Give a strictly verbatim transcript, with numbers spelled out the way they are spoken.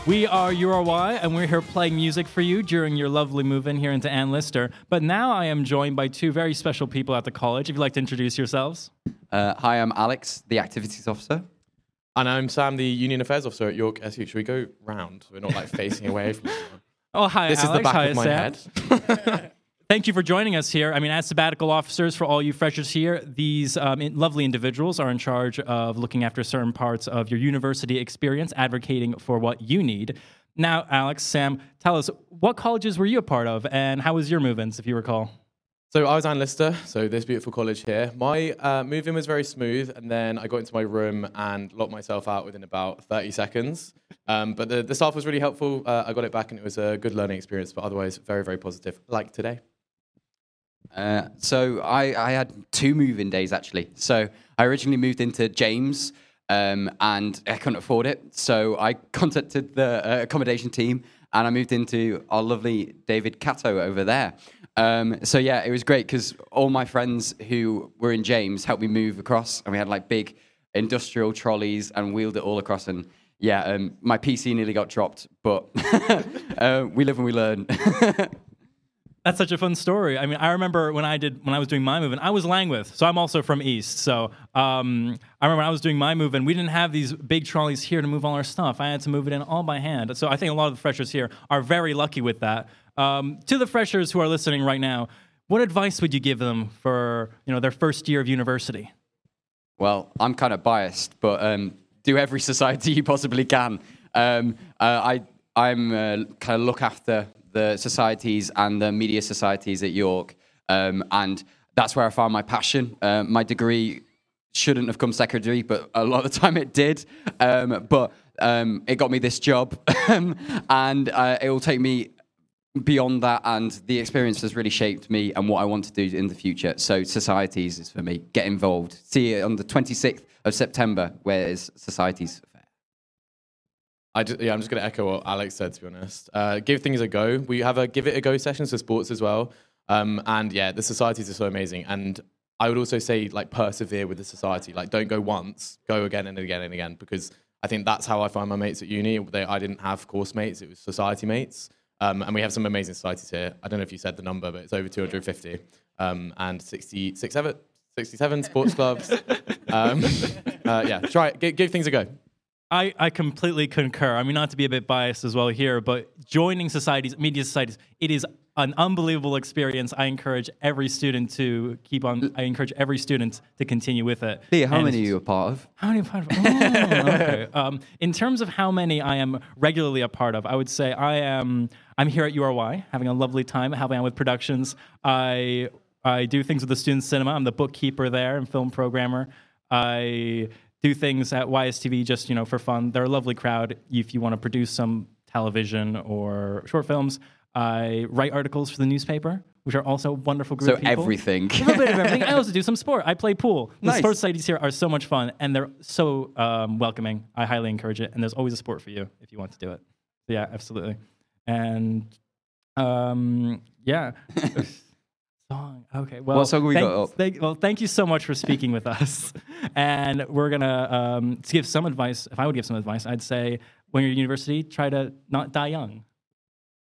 We are U R Y, and we're here playing music for you during your lovely move-in here into Ann Lister. But now I am joined by two very special people at the college. If you'd like to introduce yourselves. Uh, hi, I'm Alex, the Activities Officer. And I'm Sam, the Union Affairs Officer at York S U. Should we go round? We're not like facing away from everyone. Oh, hi, This Alex. is the back hi, of my Sam. head. Thank you for joining us here. I mean, as sabbatical officers for all you freshers here, these um, in- lovely individuals are in charge of looking after certain parts of your university experience, advocating for what you need. Now, Alex, Sam, tell us, what colleges were you a part of, and how was your move-ins, if you recall? So I was Ann Lister, so this beautiful college here. My uh, move-in was very smooth, and then I got into my room and locked myself out within about thirty seconds. Um, but the, the staff was really helpful. Uh, I got it back, and it was a good learning experience, but otherwise very, very positive, like today. Uh, so I, I had two move-in days, actually. So I originally moved into James, um, and I couldn't afford it. So I contacted the uh, accommodation team, and I moved into our lovely David Cato over there. Um, so yeah, it was great because all my friends who were in James helped me move across, and we had like big industrial trolleys and wheeled it all across. And yeah, um, my P C nearly got dropped, but uh, we live and we learn. That's such a fun story. I mean, I remember when I did when I was doing my move-in, I was Langwith, so I'm also from East. So um, I remember when I was doing my move-in, we didn't have these big trolleys here to move all our stuff. I had to move it in all by hand. So I think a lot of the freshers here are very lucky with that. Um, to the freshers who are listening right now, what advice would you give them for you know their first year of university? Well, I'm kind of biased, but um, do every society you possibly can. Um, uh, I I'm uh, kind of look after the societies and the media societies at York, um, and that's where I found my passion. Uh, my degree shouldn't have come secondary, but a lot of the time it did. Um, but um, it got me this job, and uh, it will take me beyond that, and the experience has really shaped me and what I want to do in the future. So societies is for me. Get involved. See it on the twenty-sixth of September, where is Societies Fair. I just, yeah, I'm just going to echo what Alex said, to be honest. Uh, give things a go. We have a give it a go sessions for sports as well. Um, and yeah, the societies are so amazing. And I would also say, like, persevere with the society. Like, don't go once, go again and again and again, because I think that's how I find my mates at uni. They, I didn't have course mates, it was society mates. Um, and we have some amazing societies here. I don't know if you said the number, but it's over two hundred fifty. Um, and sixty-six, sixty-seven sports clubs. um, uh, yeah, try it. Give, give things a go. I, I completely concur. I mean, not to be a bit biased as well here, but joining societies, media societies, it is an unbelievable experience. I encourage every student to keep on, I encourage every student to continue with it. Leah, how And many are you a part of? How many are part of? Oh, okay. Um, in terms of how many I am regularly a part of, I would say I am, I'm here at U R Y, having a lovely time, helping out with productions. I I do things with the student cinema. I'm the bookkeeper there and film programmer. I do things at Y S T V just, you know, for fun. They're a lovely crowd if you want to produce some television or short films. I write articles for the newspaper, which are also a wonderful group So of people. everything. A little bit of everything. I also do some sport. I play pool. The Nice. sports societies here are so much fun, and they're so um, welcoming. I highly encourage it, and there's always a sport for you if you want to do it. So yeah, absolutely. And um, yeah. Song. Okay. Well, What song we thank, got up? Thank, well, thank you so much for speaking with us. And we're gonna um, to give some advice. If I would give some advice, I'd say when you're at university, try to not die young.